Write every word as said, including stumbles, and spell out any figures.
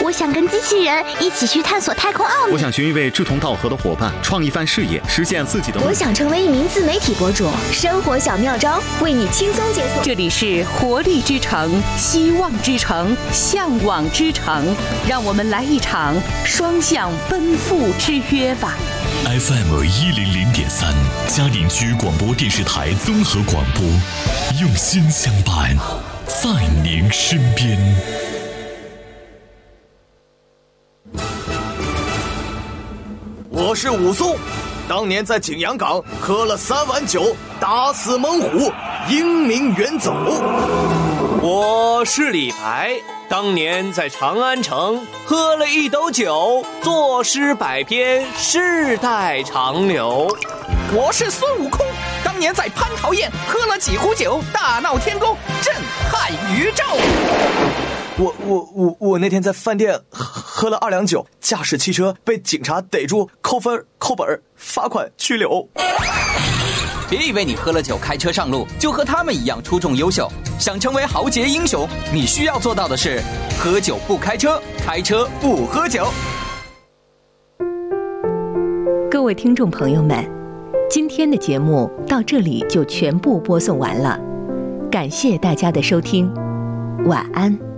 我想跟机器人一起去探索太空奥秘。 我想寻一位志同道合的伙伴，创一番事业，实现自己的梦想。 我想成为一名自媒体博主，生活小妙招为你轻松解锁。 这里是活力之城、希望之城、向往之城，让我们来一场双向奔赴之约吧。 F M 一零零点三，嘉陵区广播电视台综合广播，用心相伴，在您身边。 我是武松，当年在景阳冈喝了三碗酒，打死猛虎，英名远走。 我是李白，当年在长安城喝了一斗酒，作诗百篇，世代长流。 我是孙悟空，当年在蟠桃宴喝了几壶酒，大闹天宫，震撼宇宙。 我我我我那天在饭店喝了二两酒，驾驶汽车被警察逮住，扣分扣本罚款拘留。 别以为你喝了酒开车上路就和他们一样出众优秀，想成为豪杰英雄，你需要做到的是喝酒不开车，开车不喝酒。 各位听众朋友们，今天的节目到这里就全部播送完了，感谢大家的收听，晚安。